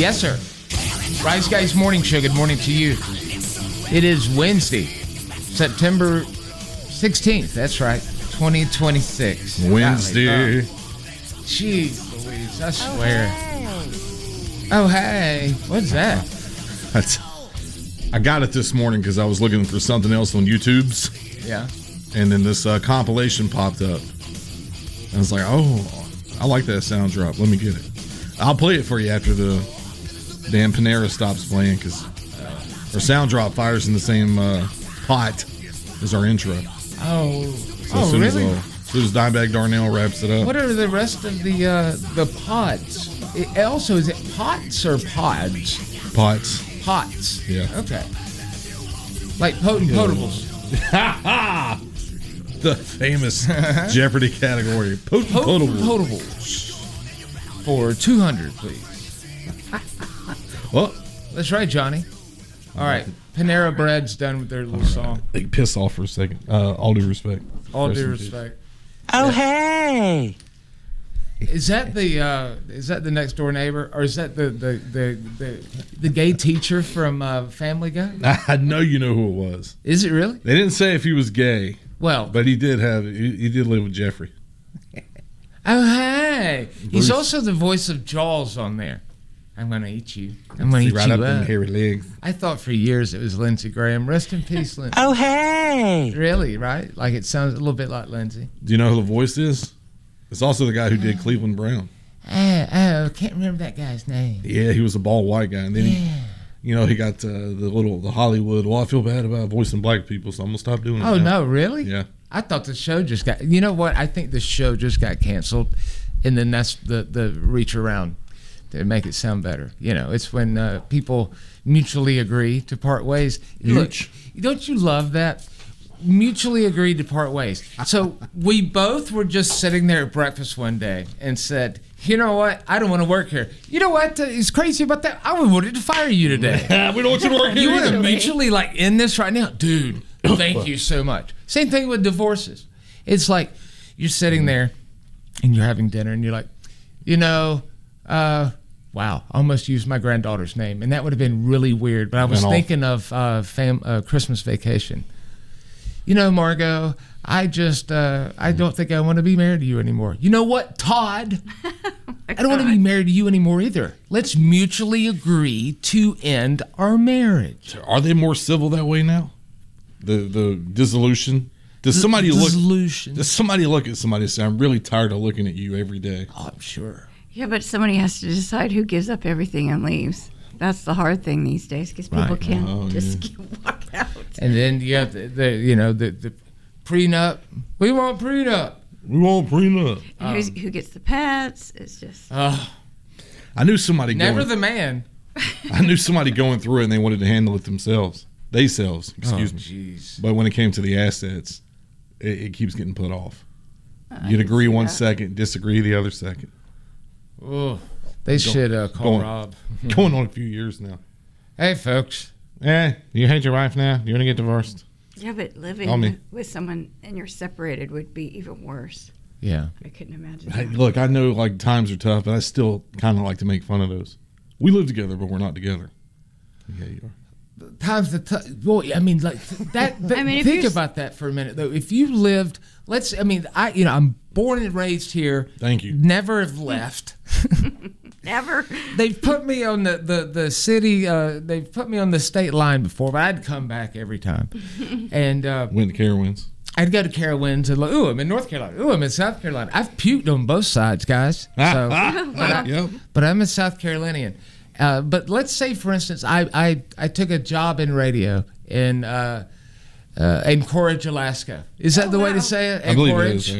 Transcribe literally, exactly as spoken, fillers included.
Yes, sir. Rise Guys Morning Show. Good morning to you. It is Wednesday, September sixteenth. That's right, twenty twenty-six. Wednesday. Jeez Louise, I swear. Oh, hey. What's that? That's. I got it this morning because I was looking for something else on YouTube's. Yeah. And then this uh, compilation popped up. I was like, oh, I like that sound drop. Let me get it. I'll play it for you after the damn Panera stops playing because our sound drop fires in the same uh, pot as our intro. Oh, So oh as soon really? As, uh, as soon as Dimebag Darnell wraps it up. What are the rest of the uh, the pods? It, also, is it pots or pods? Pots. Pots. Yeah. Okay. Like potent potables. The famous Jeopardy category. Potent Potent potables. potables. For two hundred, please. Well, That's right, Johnny. All right. Panera Bread's done with their little song. they piss off for a second. Uh, all due respect. All Rest due in peace. respect. Oh, hey. Is that the uh, is that the next door neighbor, or is that the the the the, the gay teacher from uh, Family Guy? I know you know who it was. Is it really? They didn't say if he was gay, Well, but he did have. He, he did live with Jeffrey. oh hey, Bruce. he's also the voice of Jaws on there. I'm gonna eat you. I'm gonna See eat right you up them up. hairy legs. I thought for years it was Lindsey Graham. Rest in peace, Lindsey. Oh, hey. Really, right? Like it sounds a little bit like Lindsey. Do you know who the voice is? It's also the guy who did Cleveland Brown. Oh, oh, can't remember that guy's name. Yeah, he was a bald white guy, and then he, Yeah. you know, he got uh, the little the Hollywood. Well, I feel bad about voicing black people, so I'm gonna stop doing it. Oh now. no, really? Yeah. I thought the show just got. You know what? I think the show just got canceled, and then that's the the reach around to make it sound better. You know, it's when uh, people mutually agree to part ways. Much. Look, don't you love that? Mutually agreed to part ways. So we both were just sitting there at breakfast one day and said, "You know what? I don't want to work here. You know what uh, is crazy about that? I wanted to fire you today. we don't want you to work You here. want to either. mutually like in this right now, dude. Thank you so much." Same thing with divorces. It's like you're sitting there and you're having dinner and you're like, you know, uh, wow, I almost used my granddaughter's name, and that would have been really weird. But I was Went off. thinking of uh, fam- uh, Christmas Vacation. You know, Margot, I just, uh, I don't think I want to be married to you anymore. You know what, Todd? I don't want to be married to you anymore either. Let's mutually agree to end our marriage. Are they more civil that way now? The the dissolution. Does somebody look? Dissolution. Does somebody look at somebody and say, "I'm really tired of looking at you every day"? Oh, I'm sure. Yeah, but somebody has to decide who gives up everything and leaves. That's the hard thing these days because people Right. can't Oh, just walk out. And then you have the, the you know, the, the prenup. We want prenup. We won't prenup. And who's, who gets the pets? It's just. Oh, I knew somebody. never going, the man. I knew somebody going through it and they wanted to handle it themselves. They selves, excuse oh, me. jeez. But when it came to the assets, it, it keeps getting put off. I You'd can agree see one that. second, disagree the other second. Oh, they should uh, call going- Rob. Going on a few years now. Hey, folks. Eh, you hate your wife now? You want to get divorced? Yeah, but living Call me. with, with someone and you're separated would be even worse. Yeah. I couldn't imagine. Hey, that. look, I know like times are tough, but I still kind of like to make fun of those. We live together, but we're not together. Yeah, you are. Times the t- well, I mean, like that. that I mean, if think you're- about that for a minute, though. If you lived, let's, I mean, I, you know, I'm born and raised here. Thank you. Never have left. Never. They've put me on the the the city. Uh, they've put me on the state line before, but I'd come back every time. And uh, Went to Carowinds. I'd go to Carowinds and like, ooh, I'm in North Carolina. Ooh, I'm in South Carolina. I've puked on both sides, guys. So, but, I, Yep. but I'm a South Carolinian. Uh, but let's say, for instance, I, I, I took a job in radio in uh, uh, Anchorage, Alaska. Is that Oh, the way wow. to say it? I believe it Anchorage? is.